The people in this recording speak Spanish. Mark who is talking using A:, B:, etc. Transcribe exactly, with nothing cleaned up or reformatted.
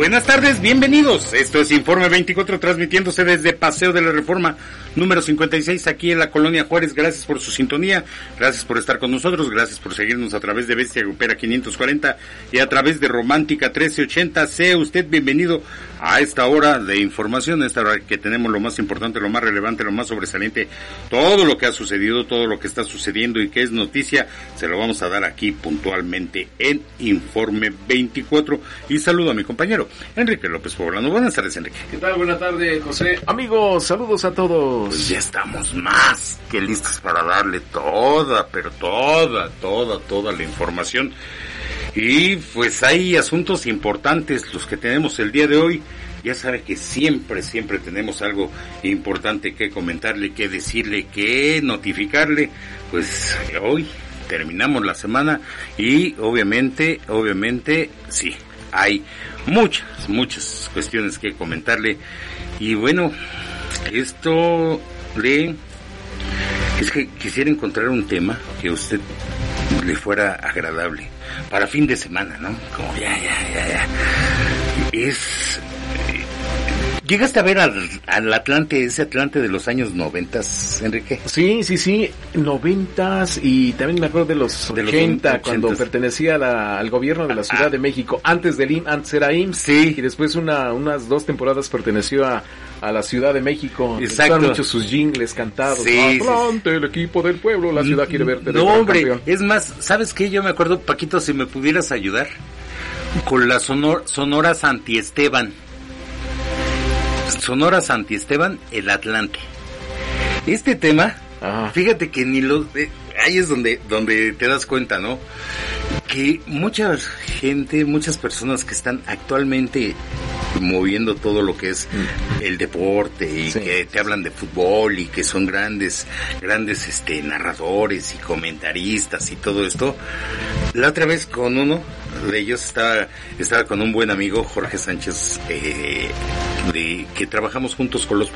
A: Buenas tardes, bienvenidos. Esto es Informe veinticuatro, transmitiéndose desde Paseo de la Reforma número cincuenta y seis, aquí en la Colonia Juárez. Gracias por su sintonía, gracias por estar con nosotros, gracias por seguirnos a través de Bestia Grupera quinientos cuarenta y a través de Romántica trece ochenta. Sea usted bienvenido a esta hora de información, a esta hora que tenemos lo más importante, lo más relevante, lo más sobresaliente, todo lo que ha sucedido, todo lo que está sucediendo y que es noticia, se lo vamos a dar aquí puntualmente en Informe veinticuatro. Y saludo a mi compañero Enrique López Poblano. Buenas tardes, Enrique.
B: ¿Qué tal? Buenas tardes, José. Amigos, saludos a todos.
A: Pues ya estamos más que listos para darle toda, pero toda, toda, toda la información. Y pues hay asuntos importantes los que tenemos el día de hoy. Ya sabe que siempre, siempre tenemos algo importante que comentarle, que decirle, que notificarle. Pues hoy terminamos la semana y obviamente, obviamente, sí, hay muchas, muchas cuestiones que comentarle. Y bueno, esto le... es que quisiera encontrar un tema que a usted le fuera agradable para fin de semana, ¿no? Como ya, ya, ya, ya. Es... ¿Llegaste a ver al, al Atlante, ese Atlante de los años noventas, Enrique?
B: Sí, sí, sí, noventas, y también me acuerdo de los
A: de
B: ochenta,
A: los
B: cuando pertenecía a la, al gobierno de la Ciudad ah, de México, antes del I M S S, antes era I M S S,
A: sí,
B: y después una, unas dos temporadas perteneció a, a la Ciudad de México.
A: Exacto.
B: Han hecho sus jingles cantados.
A: Sí,
B: Atlante, sí, el equipo del pueblo, la ciudad quiere verte.
A: No, hombre, campeón. Es más, ¿sabes qué? Yo me acuerdo, Paquito, si me pudieras ayudar, con la sonor, Sonora Santiesteban. Sonora Santiesteban, el Atlante. Este tema, ajá, fíjate que ni los... Eh, ahí es donde donde te das cuenta, ¿no? Que mucha gente, muchas personas que están actualmente moviendo todo lo que es el deporte y sí, que te hablan de fútbol y que son grandes, grandes este narradores y comentaristas y todo esto. La otra vez con uno de ellos estaba, estaba con un buen amigo, Jorge Sánchez, eh, de, que trabajamos juntos con los